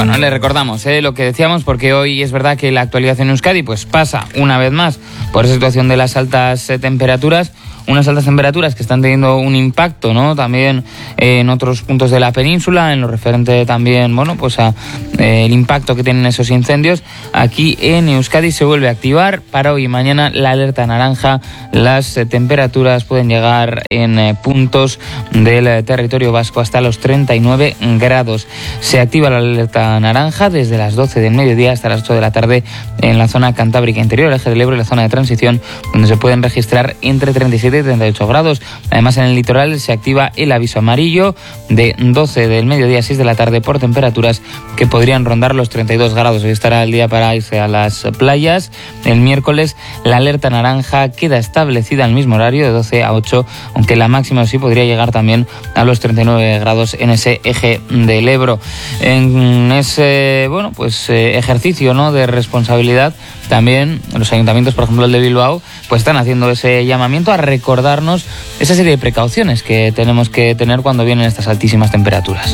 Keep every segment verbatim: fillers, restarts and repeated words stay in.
Bueno, le recordamos ¿eh? lo que decíamos, porque hoy es verdad que la actualidad en Euskadi pues pasa una vez más por esa situación de las altas eh, temperaturas. Unas altas temperaturas que están teniendo un impacto, ¿no? También eh, en otros puntos de la península, en lo referente también, bueno, pues a eh, el impacto que tienen esos incendios. Aquí en Euskadi se vuelve a activar para hoy y mañana la alerta naranja. Las eh, temperaturas pueden llegar en eh, puntos del eh, territorio vasco hasta los treinta y nueve grados. Se activa la alerta naranja desde las doce del mediodía hasta las ocho de la tarde en la zona cantábrica interior, el eje del Ebro y la zona de transición, donde se pueden registrar entre treinta y siete y treinta y ocho grados. Además, en el litoral se activa el aviso amarillo de doce del mediodía a seis de la tarde por temperaturas que podrían rondar los treinta y dos grados. Hoy estará el día para irse a las playas. El miércoles la alerta naranja queda establecida al mismo horario de doce a ocho, aunque la máxima sí podría llegar también a los treinta y nueve grados en ese eje del Ebro. En ese, bueno, pues eh, ejercicio, ¿no?, de responsabilidad, también los ayuntamientos, por ejemplo el de Bilbao, pues están haciendo ese llamamiento a recordarnos esa serie de precauciones que tenemos que tener cuando vienen estas altísimas temperaturas.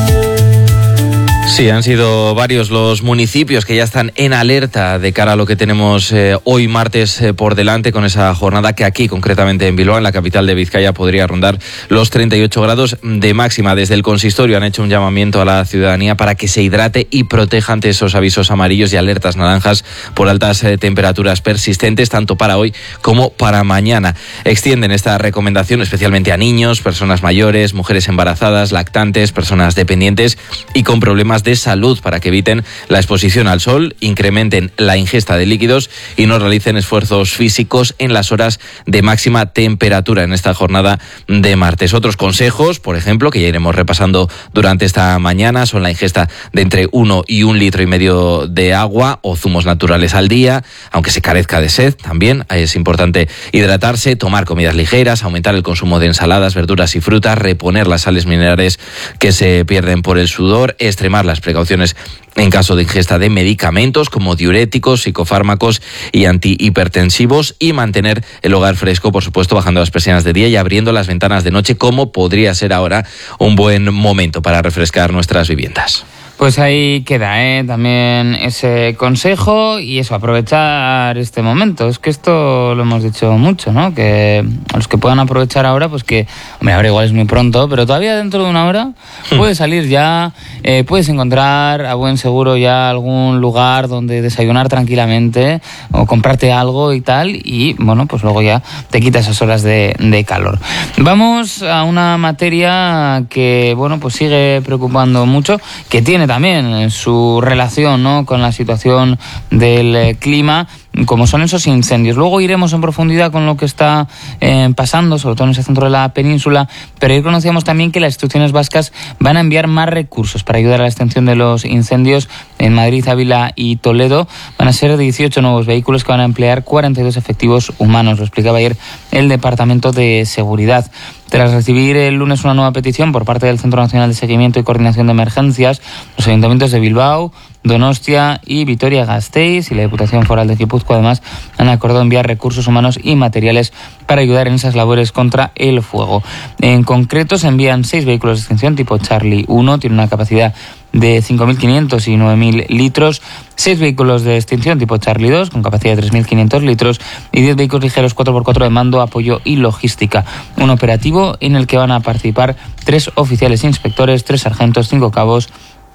Sí, han sido varios los municipios que ya están en alerta de cara a lo que tenemos eh, hoy martes eh, por delante, con esa jornada que aquí, concretamente en Bilbao, en la capital de Vizcaya, podría rondar los treinta y ocho grados de máxima. Desde el consistorio han hecho un llamamiento a la ciudadanía para que se hidrate y proteja ante esos avisos amarillos y alertas naranjas por altas eh, temperaturas persistentes, tanto para hoy como para mañana. Extienden esta recomendación especialmente a niños, personas mayores, mujeres embarazadas, lactantes, personas dependientes y con problemas de salud, para que eviten la exposición al sol, incrementen la ingesta de líquidos y no realicen esfuerzos físicos en las horas de máxima temperatura en esta jornada de martes. Otros consejos, por ejemplo, que ya iremos repasando durante esta mañana, son la ingesta de entre uno y un litro y medio de agua o zumos naturales al día, aunque se carezca de sed. También es importante hidratarse, tomar comidas ligeras, aumentar el consumo de ensaladas, verduras y frutas, reponer las sales minerales que se pierden por el sudor, extremar las precauciones en caso de ingesta de medicamentos como diuréticos, psicofármacos y antihipertensivos, y mantener el hogar fresco, por supuesto, bajando las persianas de día y abriendo las ventanas de noche, como podría ser ahora un buen momento para refrescar nuestras viviendas. Pues ahí queda ¿eh? también ese consejo, y eso, aprovechar este momento. Es que esto lo hemos dicho mucho, ¿no? Que a los que puedan aprovechar ahora, pues que, hombre, ahora igual es muy pronto, pero todavía dentro de una hora puedes salir ya, eh, puedes encontrar a buen seguro ya algún lugar donde desayunar tranquilamente o comprarte algo y tal, y bueno, pues luego ya te quitas esas horas de, de calor. Vamos a una materia que, bueno, pues sigue preocupando mucho, que tiene también su relación, ¿no?, con la situación del clima, como son esos incendios. Luego iremos en profundidad con lo que está eh, pasando, sobre todo en ese centro de la península, pero ayer conocíamos también que las instituciones vascas van a enviar más recursos para ayudar a la extinción de los incendios en Madrid, Ávila y Toledo. Van a ser dieciocho nuevos vehículos que van a emplear cuarenta y dos efectivos humanos, lo explicaba ayer el Departamento de Seguridad. Tras recibir el lunes una nueva petición por parte del Centro Nacional de Seguimiento y Coordinación de Emergencias, los ayuntamientos de Bilbao, Donostia y Vitoria-Gasteiz y la Diputación Foral de Guipúzcoa además han acordado enviar recursos humanos y materiales para ayudar en esas labores contra el fuego. En concreto se envían seis vehículos de extinción tipo Charlie uno, tiene una capacidad de cinco mil quinientos y nueve mil litros, seis vehículos de extinción tipo Charlie dos con capacidad de tres mil quinientos litros y diez vehículos ligeros cuatro por cuatro de mando, apoyo y logística. Un operativo en el que van a participar tres oficiales inspectores, tres sargentos, cinco cabos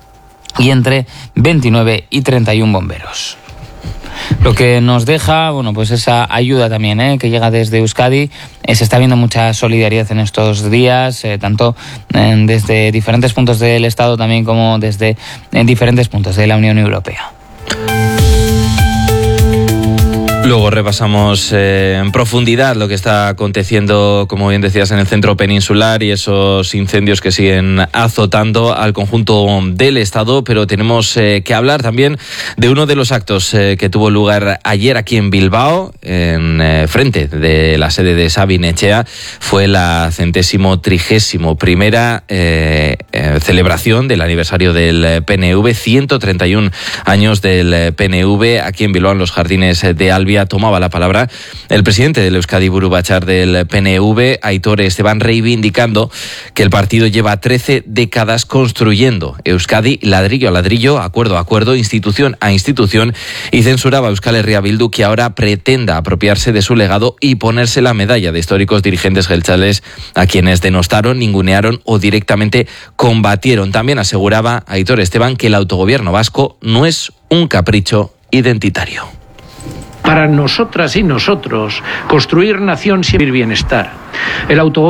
y entre veintinueve y treinta y uno bomberos. Lo que nos deja, bueno, pues esa ayuda también ¿eh? que llega desde Euskadi. Eh, se está viendo mucha solidaridad en estos días, eh, tanto eh, desde diferentes puntos del Estado también como desde eh, diferentes puntos de la Unión Europea. Luego repasamos eh, en profundidad lo que está aconteciendo, como bien decías, en el centro peninsular y esos incendios que siguen azotando al conjunto del Estado, pero tenemos eh, que hablar también de uno de los actos eh, que tuvo lugar ayer aquí en Bilbao, en eh, frente de la sede de Sabin Etxea. Fue la centésimo trigésimo primera eh, eh, celebración del aniversario del P N V, ciento treinta y uno años del P N V aquí en Bilbao, en los jardines de Albia. día tomaba la palabra el presidente del Euskadi Buru Batzar del P N V, Aitor Esteban, reivindicando que el partido lleva trece décadas construyendo Euskadi ladrillo a ladrillo, acuerdo a acuerdo, institución a institución, y censuraba a Euskal Herria Bildu, que ahora pretenda apropiarse de su legado y ponerse la medalla de históricos dirigentes jeltzales a quienes denostaron, ningunearon o directamente combatieron. También aseguraba Aitor Esteban que el autogobierno vasco no es un capricho identitario. Para nosotras y nosotros, construir nación siempre bienestar. El autogobierno